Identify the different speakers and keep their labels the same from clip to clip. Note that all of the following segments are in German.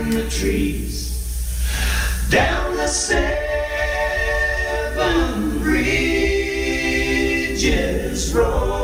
Speaker 1: in the trees, down the 7 Bridges Road.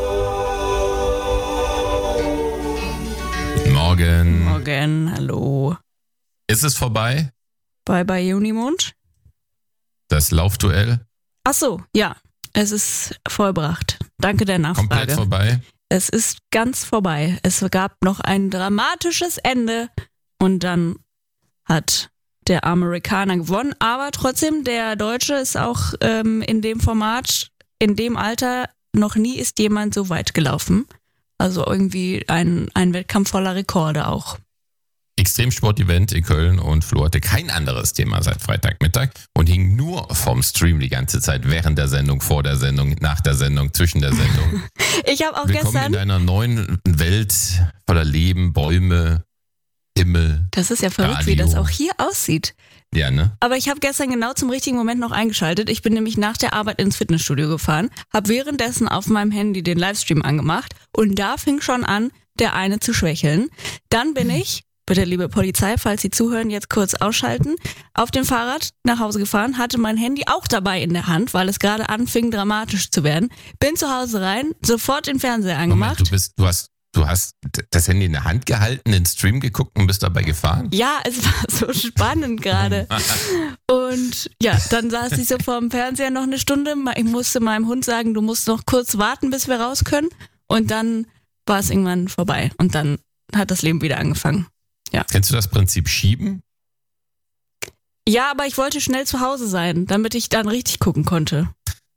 Speaker 2: Morgen, hallo.
Speaker 3: Ist es vorbei?
Speaker 2: Bei Junimond?
Speaker 3: Das Laufduell?
Speaker 2: Ach so, ja. Es ist vollbracht. Danke der Nachfrage.
Speaker 3: Komplett vorbei?
Speaker 2: Es ist ganz vorbei. Es gab noch ein dramatisches Ende und dann hat der Amerikaner gewonnen. Aber trotzdem, der Deutsche ist auch in dem Format, in dem Alter, noch nie ist jemand so weit gelaufen. Also irgendwie ein Wettkampf voller Rekorde auch.
Speaker 3: Extremsport-Event in Köln und Flo hatte kein anderes Thema seit Freitagmittag und hing nur vom Stream die ganze Zeit, während der Sendung, vor der Sendung, nach der Sendung, zwischen der Sendung.
Speaker 2: Ich habe auch
Speaker 3: Willkommen
Speaker 2: gestern...
Speaker 3: in deiner neuen Welt voller Leben, Bäume, Himmel.
Speaker 2: Das ist ja verrückt,
Speaker 3: Radio.
Speaker 2: wie das auch hier aussieht.
Speaker 3: Ja, ne?
Speaker 2: Aber ich habe gestern genau zum richtigen Moment noch eingeschaltet. Ich bin nämlich nach der Arbeit ins Fitnessstudio gefahren, habe währenddessen auf meinem Handy den Livestream angemacht und da fing schon an, der eine zu schwächeln. Dann bin ich, bitte liebe Polizei, falls Sie zuhören, jetzt kurz ausschalten, auf dem Fahrrad nach Hause gefahren, hatte mein Handy auch dabei in der Hand, weil es gerade anfing dramatisch zu werden. Bin zu Hause rein, sofort den Fernseher angemacht.
Speaker 3: Moment, du hast das Handy in der Hand gehalten, den Stream geguckt und bist dabei gefahren?
Speaker 2: Ja, es war so spannend gerade. Und ja, dann saß ich so vor dem Fernseher noch eine Stunde. Ich musste meinem Hund sagen, du musst noch kurz warten, bis wir raus können. Und dann war es irgendwann vorbei. Und dann hat das Leben wieder angefangen. Ja.
Speaker 3: Kennst du das Prinzip Schieben?
Speaker 2: Ja, aber ich wollte schnell zu Hause sein, damit ich dann richtig gucken konnte.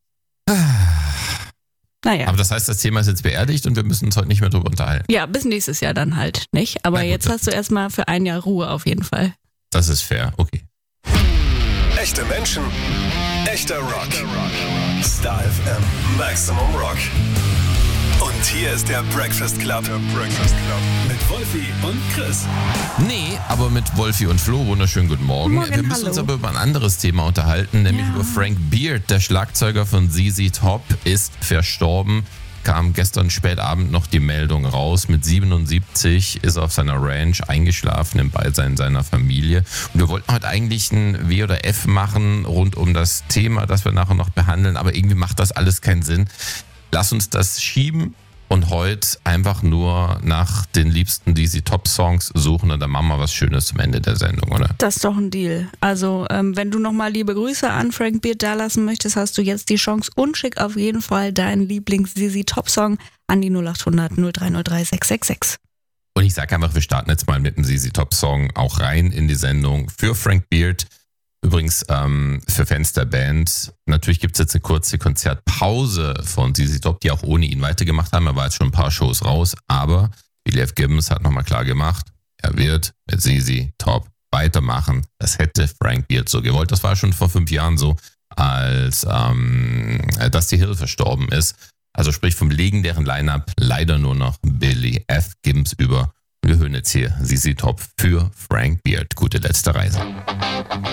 Speaker 2: Naja.
Speaker 3: Aber das heißt, das Thema ist jetzt beerdigt und wir müssen uns heute nicht mehr drüber unterhalten.
Speaker 2: Ja, bis nächstes Jahr dann halt, nicht? Aber jetzt hast du erstmal für ein Jahr Ruhe auf jeden Fall.
Speaker 3: Das ist fair, okay.
Speaker 4: Echte Menschen, echter Rock. Star FM, Maximum Rock. Und hier ist der Breakfast Club. Mit Wolfi und Chris.
Speaker 3: Nee, aber mit Wolfi und Flo. Wunderschönen guten Morgen.
Speaker 2: Morgen,
Speaker 3: wir müssen
Speaker 2: hallo.
Speaker 3: uns aber über ein anderes Thema unterhalten, nämlich über Frank Beard. Der Schlagzeuger von ZZ Top ist verstorben. Kam gestern spät Abend noch die Meldung raus. Mit 77 ist er auf seiner Ranch eingeschlafen im Beisein seiner Familie. Und wir wollten heute eigentlich ein W oder F machen rund um das Thema, das wir nachher noch behandeln. Aber irgendwie macht das alles keinen Sinn. Lass uns das schieben und heute einfach nur nach den liebsten ZZ Top Songs suchen und dann machen wir was Schönes zum Ende der Sendung, oder?
Speaker 2: Das ist doch ein Deal. Also, wenn du nochmal liebe Grüße an Frank Beard dalassen möchtest, hast du jetzt die Chance und schick auf jeden Fall deinen Lieblings-ZZ Top Song an die 0800 0303 666.
Speaker 3: Und ich sage einfach, wir starten jetzt mal mit einem ZZ Top Song auch rein in die Sendung für Frank Beard. Übrigens für Fans der Band, natürlich gibt es jetzt eine kurze Konzertpause von ZZ Top, die auch ohne ihn weitergemacht haben. Er war jetzt schon ein paar Shows raus, aber Billy F. Gibbons hat nochmal klar gemacht, er wird mit ZZ Top weitermachen. Das hätte Frank Beard so gewollt. Das war schon vor 5 Jahren so, als Dusty Hill verstorben ist. Also sprich vom legendären Line-Up leider nur noch Billy F. Gibbons über. Wir hören jetzt hier ZZ Top für Frank Beard. Gute letzte Reise.